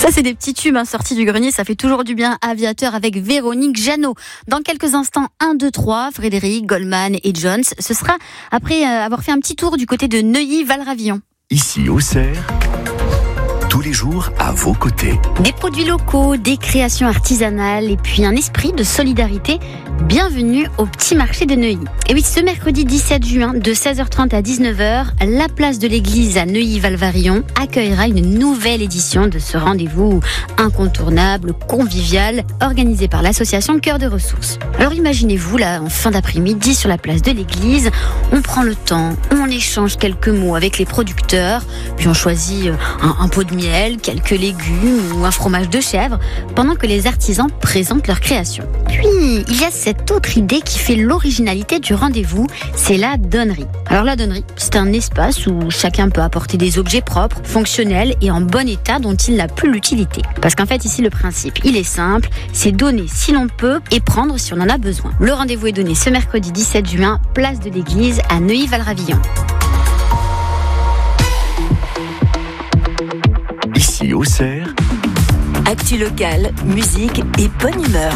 Ça, c'est des petits tubes sortis du grenier. Ça fait toujours du bien. Aviateur avec Véronique Jeannot. Dans quelques instants, 1, 2, 3, Frédéric, Goldman et Jones. Ce sera après avoir fait un petit tour du côté de Neuilly-Valravillon. Ici, Auxerre, tous les jours à vos côtés. Des produits locaux, des créations artisanales et puis un esprit de solidarité. Bienvenue au petit marché de Neuilly. Et oui, ce mercredi 17 juin, de 16h30 à 19h, la place de l'église à Neuilly-Valvarillon accueillera une nouvelle édition de ce rendez-vous incontournable, convivial, organisé par l'association Cœur de Ressources. Alors imaginez-vous, là, en fin d'après-midi, sur la place de l'église, on prend le temps, on échange quelques mots avec les producteurs, puis on choisit un pot de miel, quelques légumes ou un fromage de chèvre, pendant que les artisans présentent leur création. Puis, il y a cette autre idée qui fait l'originalité du rendez-vous, c'est la donnerie. Alors la donnerie, c'est un espace où chacun peut apporter des objets propres, fonctionnels et en bon état dont il n'a plus l'utilité. Parce qu'en fait, ici, le principe, il est simple, c'est donner si l'on peut et prendre si on en a besoin. Le rendez-vous est donné ce mercredi 17 juin, place de l'église à Neuilly-Valravillon. Ici, Auxerre, actu locale, musique et bonne humeur.